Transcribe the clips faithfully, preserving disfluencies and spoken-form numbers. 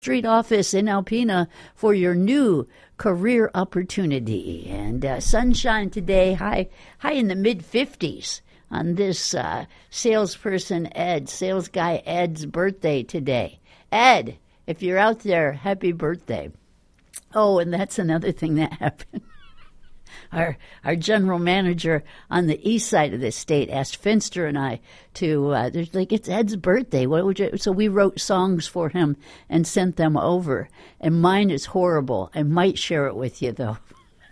Street office in Alpena for your new career opportunity. And uh, sunshine today, high high in the mid fifties on this uh, salesperson Ed, sales guy Ed's birthday today. Ed, if you're out there, happy birthday. Oh, and that's another thing that happened. Our our general manager on the east side of the state asked Finster and I to, uh, there's like, it's Ed's birthday. What would you? So we wrote songs for him and sent them over. And mine is horrible. I might share it with you, though.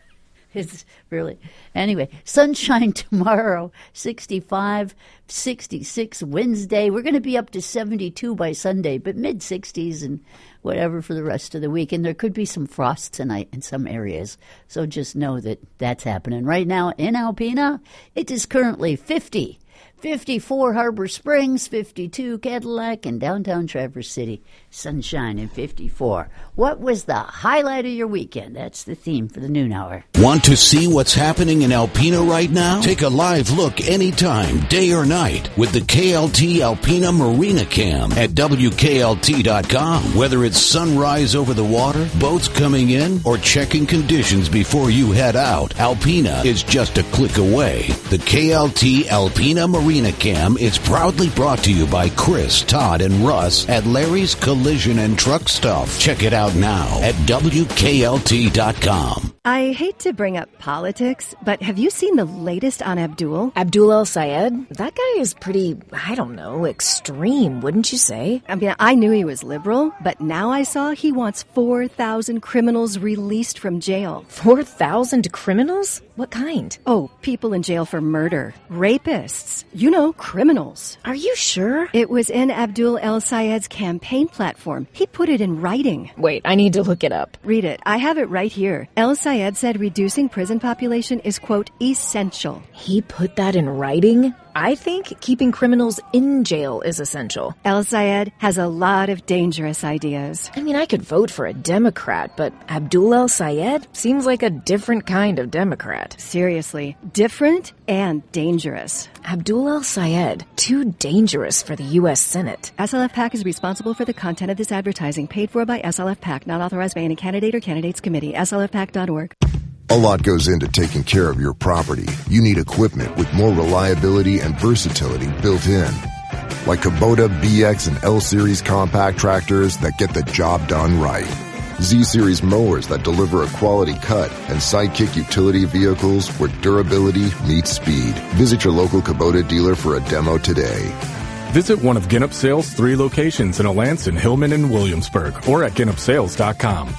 It's really, anyway, sunshine tomorrow, sixty-five, sixty-six Wednesday. We're going to be up to seventy-two by Sunday, but mid sixties and whatever for the rest of the week. And there could be some frost tonight in some areas. So just know that that's happening. Right now in Alpena, it is currently fifty. fifty-four Harbor Springs, fifty-two Cadillac, and downtown Traverse City, sunshine and fifty-four. What was the highlight of your weekend? That's the theme for the noon hour. Want to see what's happening in Alpena right now? Take a live look anytime, day or night, with the K L T Alpena Marina Cam at W K L T dot com. Whether it's sunrise over the water, boats coming in, or checking conditions before you head out, Alpena is just a click away. The K L T Alpena Marina Cam is proudly brought to you by Chris, Todd, and Russ at Larry's Collision and Truck Stuff. Check it out now at W K L T dot com. I hate to bring up politics, but have you seen the latest on Abdul? Abdul El-Sayed? That guy is pretty, I don't know, extreme, wouldn't you say? I mean, I knew he was liberal, but now I saw he wants four thousand criminals released from jail. four thousand criminals? What kind? Oh, people in jail for murder. Rapists. You know, criminals. Are you sure? It was in Abdul El-Sayed's campaign platform. He put it in writing. Wait, I need to look it up. Read it. I have it right here. El-Sayed said reducing prison population is, quote, essential. He put that in writing? I think keeping criminals in jail is essential. El-Sayed has a lot of dangerous ideas. I mean, I could vote for a Democrat, but Abdul El-Sayed seems like a different kind of Democrat. Seriously, different and dangerous. Abdul El-Sayed, too dangerous for the U S Senate. S L F PAC is responsible for the content of this advertising, paid for by S L F PAC, not authorized by any candidate or candidates committee. S L F PAC dot org. A lot goes into taking care of your property. You need equipment with more reliability and versatility built in. Like Kubota B X and L-Series compact tractors that get the job done right. Z-Series mowers that deliver a quality cut, and Sidekick utility vehicles where durability meets speed. Visit your local Kubota dealer for a demo today. Visit one of Ginup Sales' three locations in Alanson, Hillman, and Williamsburg, or at ginup sales dot com.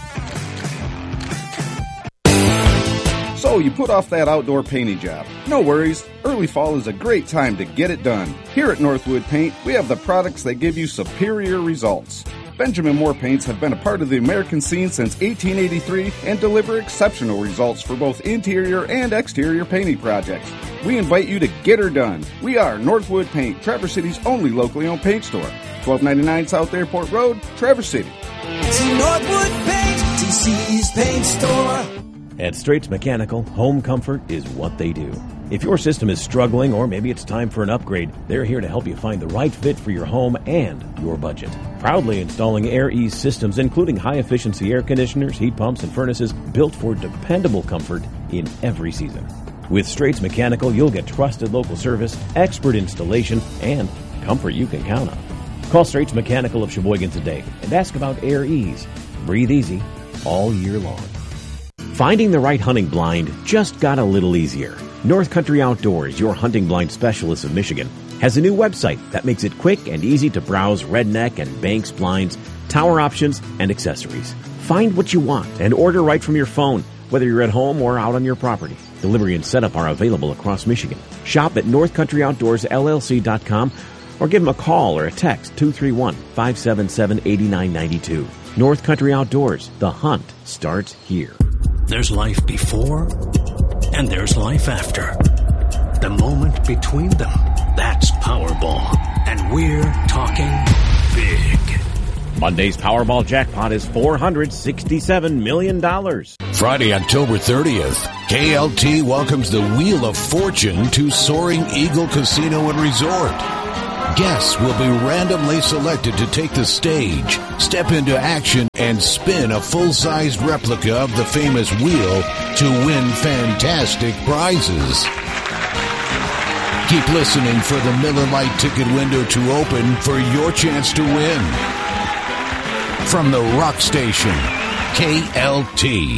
So you put off that outdoor painting job. No worries. Early fall is a great time to get it done. Here at Northwood Paint, we have the products that give you superior results. Benjamin Moore paints have been a part of the American scene since eighteen eighty-three and deliver exceptional results for both interior and exterior painting projects. We invite you to get her done. We are Northwood Paint, Traverse City's only locally owned paint store. twelve ninety-nine South Airport Road, Traverse City. See Northwood Paint, T C's paint store. At Straits Mechanical, home comfort is what they do. If your system is struggling or maybe it's time for an upgrade, they're here to help you find the right fit for your home and your budget. Proudly installing Air Ease systems, including high-efficiency air conditioners, heat pumps, and furnaces built for dependable comfort in every season. With Straits Mechanical, you'll get trusted local service, expert installation, and comfort you can count on. Call Straits Mechanical of Sheboygan today and ask about Air Ease. Breathe easy all year long. Finding the right hunting blind just got a little easier. North Country Outdoors, your hunting blind specialist of Michigan, has a new website that makes it quick and easy to browse redneck and Banks blinds, tower options, and accessories. Find what you want and order right from your phone, whether you're at home or out on your property. Delivery and setup are available across Michigan. Shop at north country outdoors L L C dot com or give them a call or a text two three one, five seven seven, eight nine nine two. North Country Outdoors, the hunt starts here. There's life before, and there's life after. The moment between them, that's Powerball. And we're talking big. Monday's Powerball jackpot is four hundred sixty-seven million dollars. Friday, October thirtieth, K L T welcomes the Wheel of Fortune to Soaring Eagle Casino and Resort. Guests will be randomly selected to take the stage, step into action, and spin a full-sized replica of the famous wheel to win fantastic prizes. Keep listening for the Miller Lite ticket window to open for your chance to win. From the Rock Station, K L T.